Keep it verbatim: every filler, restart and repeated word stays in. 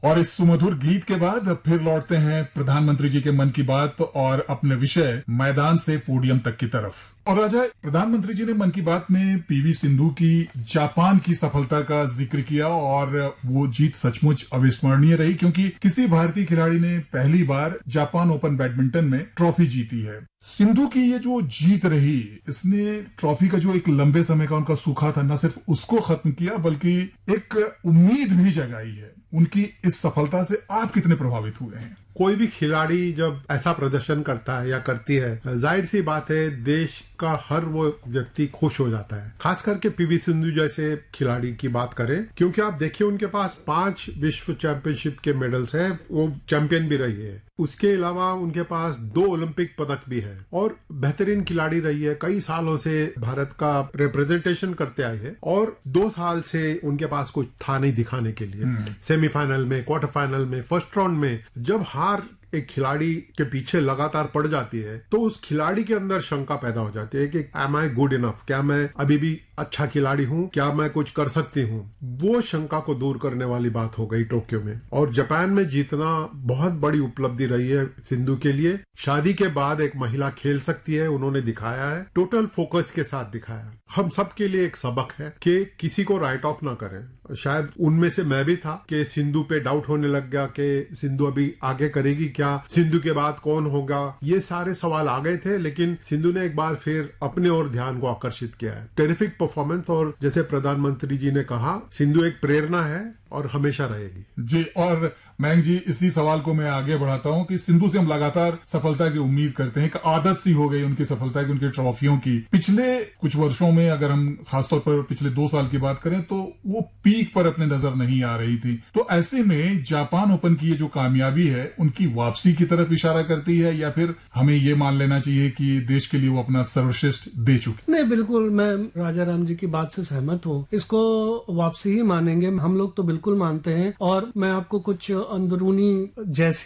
और इस सुमधुर गीत के बाद फिर लौटते हैं प्रधानमंत्री जी के मन की बात और अपने विषय मैदान से पोडियम तक की तरफ। और राजा, प्रधानमंत्री जी ने मन की बात में पीवी सिंधु की जापान की सफलता का जिक्र किया और वो जीत सचमुच अविस्मरणीय रही, क्योंकि किसी भारतीय खिलाड़ी ने पहली बार जापान ओपन बैडमिंटन में ट्रॉफी जीती है। सिंधु की ये जो जीत रही, इसने ट्रॉफी का जो एक लंबे समय का उनका सूखा था, न सिर्फ उसको खत्म किया बल्कि एक उम्मीद भी जगाई है। उनकी इस सफलता से आप कितने प्रभावित हुए हैं? कोई भी खिलाड़ी जब ऐसा प्रदर्शन करता है या करती है, जाहिर सी बात है देश का हर वो व्यक्ति खुश हो जाता है। खास करके पीवी सिंधु जैसे खिलाड़ी की बात करें, क्योंकि आप देखिए उनके पास पांच विश्व चैंपियनशिप के मेडल्स हैं, वो चैंपियन भी रही है। उसके अलावा उनके पास दो ओलंपिक पदक भी है और बेहतरीन खिलाड़ी रही है। कई सालों से भारत का रिप्रेजेंटेशन करते आई है और दो साल से उनके पास कुछ था नहीं दिखाने के लिए। सेमीफाइनल में, क्वार्टर फाइनल में, फर्स्ट राउंड में जब हार एक खिलाड़ी के पीछे लगातार पड़ जाती है तो उस खिलाड़ी के अंदर शंका पैदा हो जाती है कि एम आई गुड इनफ, क्या मैं अभी भी अच्छा खिलाड़ी हूँ, क्या मैं कुछ कर सकती हूँ। वो शंका को दूर करने वाली बात हो गई टोक्यो में। और जापान में जीतना बहुत बड़ी उपलब्धि रही है सिंधु के लिए। शादी के बाद एक महिला खेल सकती है, उन्होंने दिखाया है, टोटल फोकस के साथ दिखाया। हम सब के लिए एक सबक है कि किसी को राइट ऑफ ना करें। शायद उनमें से मैं भी था कि सिंधु पे डाउट होने लग गया कि सिंधु अभी आगे करेगी क्या, सिंधु के बाद कौन होगा, ये सारे सवाल आ गए थे। लेकिन सिंधु ने एक बार फिर अपने और ध्यान को आकर्षित किया है। टेरिफिक परफॉर्मेंस, और जैसे प्रधानमंत्री जी ने कहा, सिंधु एक प्रेरणा है और हमेशा रहेगी। जी, और मयंक जी, इसी सवाल को मैं आगे बढ़ाता हूं कि सिंधु से हम लगातार सफलता की उम्मीद करते हैं। एक आदत सी हो गई उनकी सफलता की, उनकी ट्रॉफियों की। पिछले कुछ वर्षों में अगर हम खासतौर पर पिछले दो साल की बात करें तो वो पीक पर अपने नजर नहीं आ रही थी। तो ऐसे में जापान ओपन की ये जो कामयाबी है, उनकी वापसी की तरफ इशारा करती है या फिर हमें ये मान लेना चाहिए कि देश के लिए वो अपना सर्वश्रेष्ठ दे चुके? नहीं, बिल्कुल मैं राजा राम जी की बात से सहमत हूँ। इसको वापसी ही मानेंगे हम लोग तो बिल्कुल मानते हैं। और मैं आपको कुछ अंदरूनी जैसे